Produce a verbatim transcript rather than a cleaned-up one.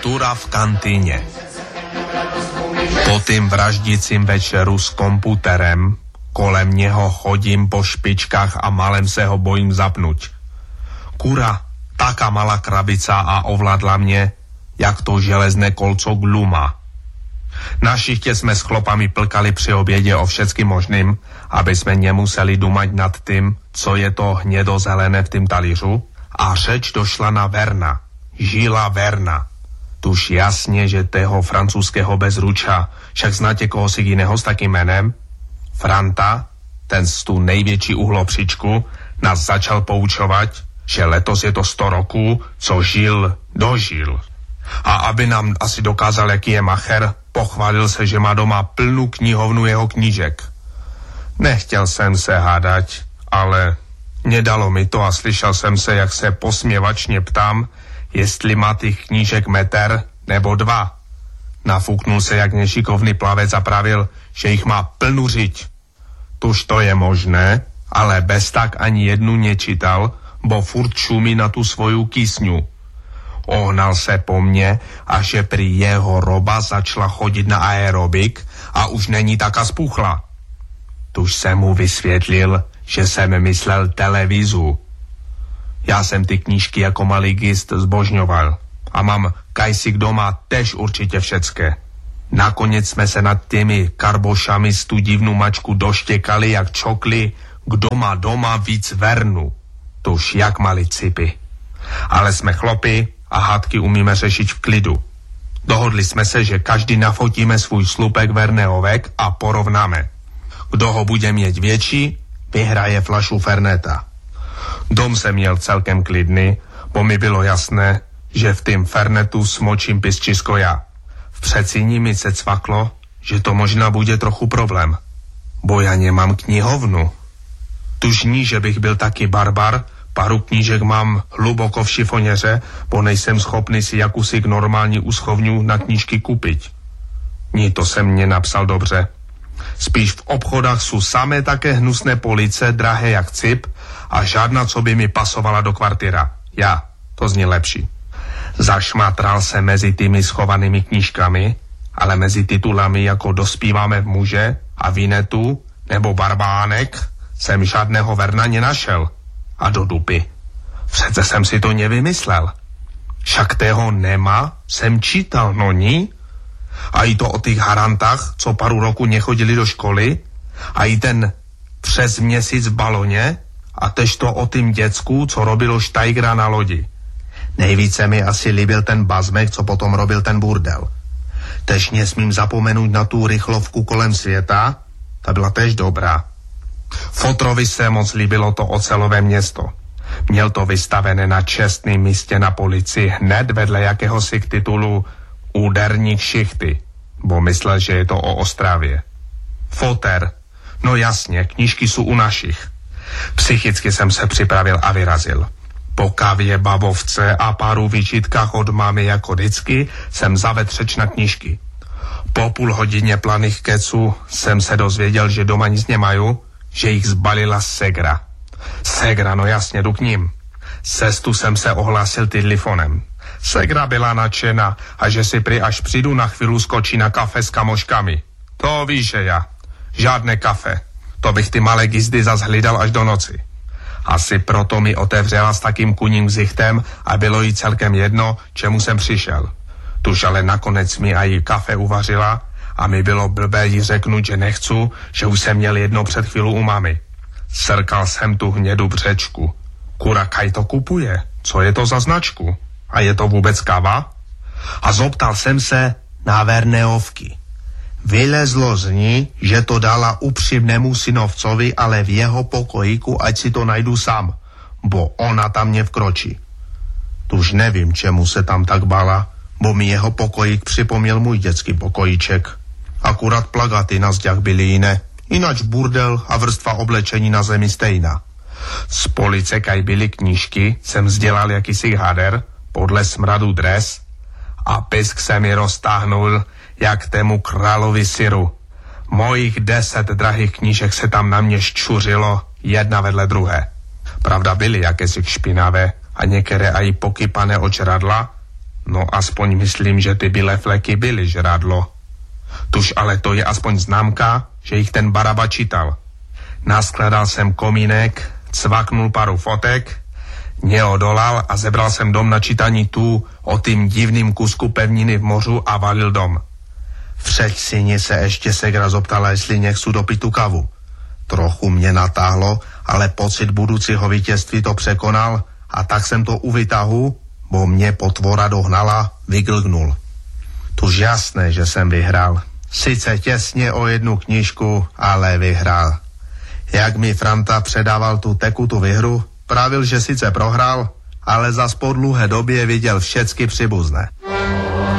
Tura v kantýně. Po tým vraždícím večeru s komputerem kolem něho chodím po špičkách a malem se ho bojím zapnúť. Kura, taká malá krabica a ovládla mě, jak to železné kolco gluma. Na šichtě jsme s chlopami plkali při obědě o všetkým možným, aby jsme nemuseli dumať nad tým, co je to hnědozelené v tým talířu, a řeč došla na Verna. Žila Verna. Tuž jasně, že toho francouzského bezruča, však znáte koho si jiného s takým jménem? Franta, ten z tu největší uhlopřičku, nás začal poučovat, že letos je to sto roků, co žil, dožil. A aby nám asi dokázal, jaký je macher, pochválil se, že má doma plnou knihovnu jeho knížek. Nechtěl jsem se hádat, ale nedalo mi to a slyšel jsem se, jak se posměvačně ptám, jestli má těch knížek metr nebo dva. Nafuknul se jak nešikovný plavec a pravil, že jich má plnou řiď. Tuž to je možné, ale bez tak ani jednu nečítal, bo furt šumí na tu svoju kysňu. Ohnal se po mně, až že pri jeho roba začala chodit na aerobik a už není taká spuchla. Tuž jsem mu vysvětlil, že jsem myslel televizu. Já jsem ty knížky jako malý gist zbožňoval a mám kajsik doma tež určitě všecké. Nakonec jsme se nad těmi karbošami z tu divnou mačku doštěkali jak čokli, kdo má doma víc Vernu. Tuž jak mali cipy. Ale jsme chlopy a hádky umíme řešit v klidu. Dohodli jsme se, že každý nafotíme svůj slupek Verneovek a porovnáme. Kdo ho bude mít větší, vyhraje flašu Ferneta. Dom jsem měl celkem klidný, bo mi bylo jasné, že v tým Fernetu smočím pisčisko já. V předsíni mi se cvaklo, že to možná bude trochu problém, bo já nemám knihovnu. Tuž ní, že bych byl taky barbar, paru knížek mám hluboko v šifoněře, bo nejsem schopný si jakúsi normální uschovňu na knížky kupiť. Ní to jsem mě napsal dobře. Spíš v obchodách jsou samé také hnusné police, drahé jak cip, a žádná, co by mi pasovala do kvartíra. Já, to zní lepší. Zašmatral se mezi tými schovanými knížkami, ale mezi titulami jako Dospíváme v muže a Vinetu nebo Barbánek jsem žádného Verna nenašel. A do dupy. Přece jsem si to nevymyslel. Však tého nema, jsem čítal, no ní? A i to o těch harantách, co paru roku nechodili do školy, a i ten přes měsíc v baloně, a tež to o tým děcku, co robilo štajgra na lodi. Nejvíce mi asi líbil ten Bazmek, co potom robil ten burdel. Tež nesmím zapomenout na tu rychlovku kolem světa, ta byla tež dobrá. Fotrovi se moc líbilo to ocelové město. Měl to vystavené na čestném místě na policii hned vedle jakéhosi k titulu Úderník šichty, bo myslel, že je to o Ostravě. Foter, no jasně, knížky jsou u našich. Psychicky jsem se připravil a vyrazil. Po kávě, babovce a páru výčitkách od mámy jako vždycky jsem zavedl řeč na knížky. Po půl hodině planých keců jsem se dozvěděl, že doma nic nemají, že jich zbalila Segra. Segra, no jasně, jdu k ním. Cestu jsem se ohlásil telefonem. Segra byla nadšená a že si prý až přijdu na chvíli skočí na kafe s kamoškami. To víš, že já. Žádné kafe. To bych ty malé gizdy zas hlídal až do noci. Asi proto mi otevřela s takým kuním ksichtem a bylo jí celkem jedno, čemu jsem přišel. Tuž ale nakonec mi aj kafe uvařila a mi bylo blbé jí řeknout, že nechcu, že už jsem měl jedno před chvílou u mamy. Srkal jsem tu hnědu břečku. Kura, kaj to kupuje? Co je to za značku? A je to vůbec kava? A zoptal jsem se na Verneovky. Vylezlo z ní, že to dala upřímnému synovcovi, ale v jeho pokojíku, ať si to najdu sám, bo ona tam nevkročí. Tuž nevím, čemu se tam tak bála, bo mi jeho pokojík připomněl můj dětský pokojíček. Akurát plagaty na zďach byly jiné, inač burdel a vrstva oblečení na zemi stejná. Z police, kaj byly knížky, jsem sdělal jakýsi hader, podle smradu dres, a pisk se mi roztáhnul, jak tému královi syru. Mojich deset drahých knížek se tam na mě ščuřilo, jedna vedle druhé. Pravda byly jakési špinavé a některé aj pokypané očeradla, No aspoň myslím, že ty bílé fleky byly žrádlo. Tuž ale to je aspoň známka, že jich ten Baraba čítal. Naskladal jsem komínek, cvaknul paru fotek, neodolal a zebral jsem dom na čítání tu o tým divným kusku pevniny v mořu a valil dom. V třetině se ještě Segra zoptala, jestli nechci dopít tu kavu. Trochu mě natáhlo, ale pocit budoucího vítězství to překonal a tak jsem to u vytahu, bo mě potvora dohnala, vyglgnul. Tuž jasné, že jsem vyhrál. Sice těsně o jednu knížku, ale vyhrál. Jak mi Franta předával tu tekutu vyhru, pravil, že sice prohrál, ale zas po dlouhé době viděl všecky příbuzné.